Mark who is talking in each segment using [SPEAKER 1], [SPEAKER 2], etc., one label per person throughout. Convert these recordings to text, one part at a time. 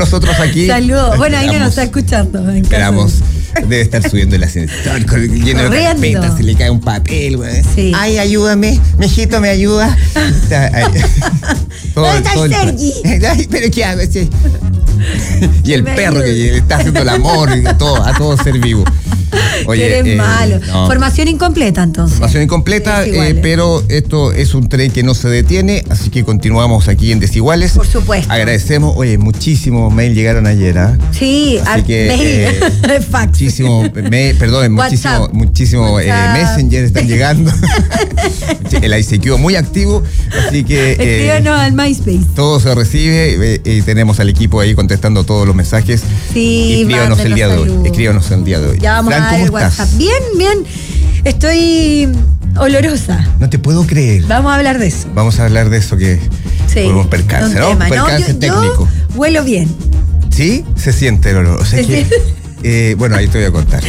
[SPEAKER 1] nosotros aquí.
[SPEAKER 2] Saludos. Bueno, ahí no nos está escuchando.
[SPEAKER 1] Esperamos. Debe estar subiendo el ascensor lleno de carpetas, se le cae un papel, güey. Sí. Ay, ayúdame, mijito, ¿me ayuda?
[SPEAKER 2] ¿Dónde está el Sergi?
[SPEAKER 1] Ay, pero ¿qué hago? Sí. Y el perro que le está haciendo el amor a todo ser vivo.
[SPEAKER 2] Oye, eres malo. No. Formación incompleta, entonces.
[SPEAKER 1] Formación incompleta, pero esto es un tren que no se detiene, así que continuamos aquí en Desiguales.
[SPEAKER 2] Por supuesto.
[SPEAKER 1] Agradecemos. Oye, muchísimos mails llegaron ayer, ¿ah?
[SPEAKER 2] Sí,
[SPEAKER 1] así que,
[SPEAKER 2] mail, fax.
[SPEAKER 1] Muchísimo Messenger están llegando. El ICQ muy activo, así que
[SPEAKER 2] escríbanos al MySpace.
[SPEAKER 1] Todo se recibe y tenemos al equipo ahí contestando todos los mensajes.
[SPEAKER 2] Sí,
[SPEAKER 1] escríbanos el día de hoy.
[SPEAKER 2] Ya vamos
[SPEAKER 1] Fran,
[SPEAKER 2] a ver el WhatsApp. Bien. Estoy olorosa.
[SPEAKER 1] No te puedo creer.
[SPEAKER 2] Vamos a hablar de eso.
[SPEAKER 1] Que podemos percance, ¿no? Percance técnico.
[SPEAKER 2] Yo huelo bien.
[SPEAKER 1] ¿Sí? Se siente el olor. O sea bueno, ahí te voy a contar.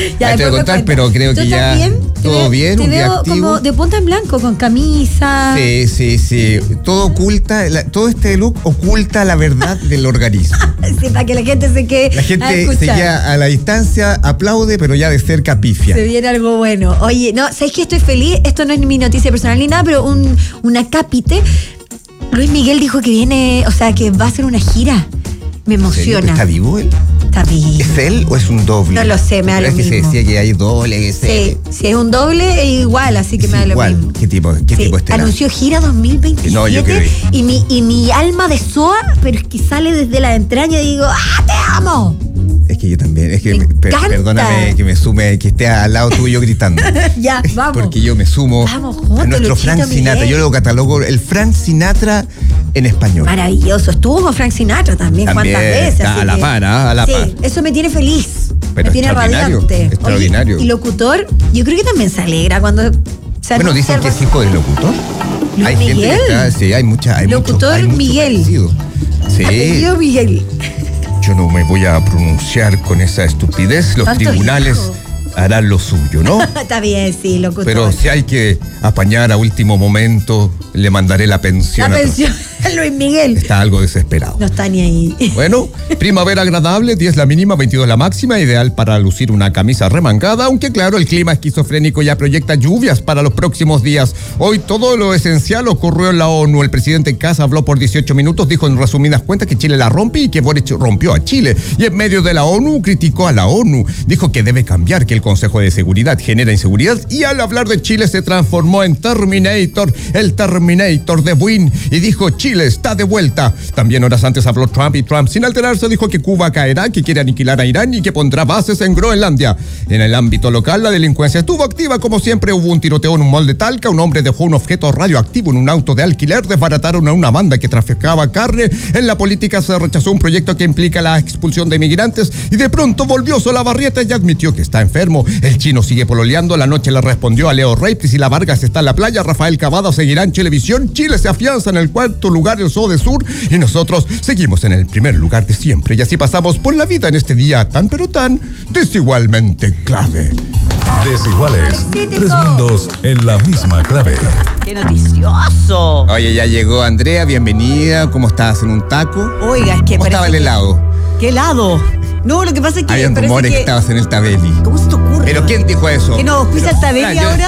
[SPEAKER 1] Pero creo que ya
[SPEAKER 2] bien,
[SPEAKER 1] todo bien,
[SPEAKER 2] te
[SPEAKER 1] un día
[SPEAKER 2] veo
[SPEAKER 1] activo.
[SPEAKER 2] Como de punta en blanco, con camisa.
[SPEAKER 1] Sí. Todo oculta, todo este look oculta la verdad del organismo.
[SPEAKER 2] Sí, para que la gente se quede.
[SPEAKER 1] La gente se queda a la distancia, aplaude, pero ya de cerca pifia.
[SPEAKER 2] Se viene algo bueno. Oye, no, ¿sabes qué? Estoy feliz. Esto no es mi noticia personal ni nada, pero un acápite. Luis Miguel dijo que viene, o sea, que va a hacer una gira. Me emociona.
[SPEAKER 1] ¿Está vivo él?
[SPEAKER 2] Está vivo.
[SPEAKER 1] ¿Es él o es un doble?
[SPEAKER 2] No lo sé, me da lo mismo.
[SPEAKER 1] Es que se decía que hay doble.
[SPEAKER 2] Sí, si es un doble es igual, así que me da lo mismo.
[SPEAKER 1] ¿Qué tipo estará?
[SPEAKER 2] Anunció gira 2027
[SPEAKER 1] no, yo creo
[SPEAKER 2] y mi alma de Soa, pero es que sale desde la entraña y digo, te amo.
[SPEAKER 1] Es que yo también, perdóname que me sume, que esté al lado tuyo gritando.
[SPEAKER 2] Ya, vamos.
[SPEAKER 1] Porque yo me sumo a nuestro Frank Sinatra. Yo lo catalogo el Frank Sinatra en español.
[SPEAKER 2] Maravilloso. Estuvo con Frank Sinatra también cuántas veces.
[SPEAKER 1] A la par.
[SPEAKER 2] Sí, eso me tiene feliz.
[SPEAKER 1] Pero
[SPEAKER 2] me tiene radiante.
[SPEAKER 1] Extraordinario.
[SPEAKER 2] Oye, y locutor, yo creo que también se alegra cuando...
[SPEAKER 1] Bueno, dicen que es hijo del locutor.
[SPEAKER 2] Luis Miguel.
[SPEAKER 1] Hay mucha.
[SPEAKER 2] Locutor Miguel.
[SPEAKER 1] Sí.
[SPEAKER 2] Apellido Miguel.
[SPEAKER 1] Yo no me voy a pronunciar con esa estupidez. Los tribunales harán lo suyo, ¿no?
[SPEAKER 2] Está bien, sí, locutor.
[SPEAKER 1] Pero si hay que apañar a último momento, le mandaré la pensión.
[SPEAKER 2] La pensión a Luis Miguel.
[SPEAKER 1] Está algo desesperado.
[SPEAKER 2] No está ni ahí.
[SPEAKER 1] Bueno, primavera agradable, 10 la mínima, 22 la máxima, ideal para lucir una camisa remangada, aunque claro, el clima esquizofrénico ya proyecta lluvias para los próximos días. Hoy todo lo esencial ocurrió en la ONU. El presidente Kast habló por 18 minutos, dijo en resumidas cuentas que Chile la rompe y que Boric rompió a Chile. Y en medio de la ONU criticó a la ONU. Dijo que debe cambiar, que el Consejo de Seguridad genera inseguridad, y al hablar de Chile se transformó en Terminator, el Terminator de Buin, y dijo: Chile está de vuelta. También horas antes habló Trump, y Trump, sin alterarse, dijo que Cuba caerá, que quiere aniquilar a Irán y que pondrá bases en Groenlandia. En el ámbito local, la delincuencia estuvo activa como siempre. Hubo un tiroteo en un mall de Talca, un hombre dejó un objeto radioactivo en un auto de alquiler, desbarataron a una banda que traficaba carne. En la política se rechazó un proyecto que implica la expulsión de inmigrantes, y de pronto volvió Solabarrieta y admitió que está enfermo. El chino sigue pololeando, la noche le respondió a Leo Rey, Priscila Vargas está en la playa, Rafael Cavada seguirá en Chilevisión, Chile se afianza en el 4º lugar del Zoo de Sur, y nosotros seguimos en el primer lugar de siempre, y así pasamos por la vida en este día tan pero tan desigualmente clave.
[SPEAKER 3] Desiguales, 3 mundos en la misma clave.
[SPEAKER 4] ¡Qué noticioso!
[SPEAKER 1] Oye, ya llegó Andrea, bienvenida. ¿Cómo estás? ¿En un taco?
[SPEAKER 4] Oiga, es que
[SPEAKER 1] ¿Cómo estaba el helado?
[SPEAKER 4] ¿Qué helado? No, lo que pasa es que...
[SPEAKER 1] Habían rumores que estabas en el Tabeli.
[SPEAKER 4] ¿Cómo se te ocurre?
[SPEAKER 1] ¿Pero quién dijo eso?
[SPEAKER 4] ¿Que no pisa el Tabeli ahora?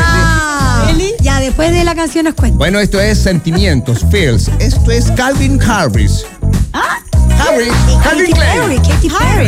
[SPEAKER 2] Ya, después de la canción nos cuenta.
[SPEAKER 1] Bueno, esto es Sentimientos, Feels. Esto es Calvin Harris.
[SPEAKER 4] ¿Ah?
[SPEAKER 1] Calvin Klein.
[SPEAKER 2] Katy